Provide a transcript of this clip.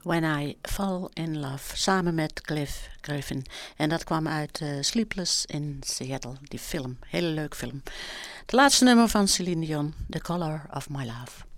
When I Fall in Love, samen met Cliff Griffin. En dat kwam uit Sleepless in Seattle, die film. Hele leuk film. Het laatste nummer van Celine Dion, The Color of My Love.